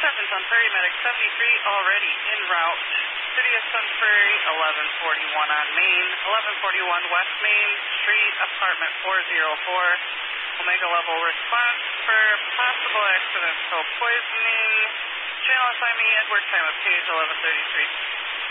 7 Sun Prairie, Medic 73 already en route. City of Sun Prairie, 1141 on Main, 1141 West Main Street, apartment 404. Omega level response for possible accidental poisoning. Channel assignment Edward, time of page 1133.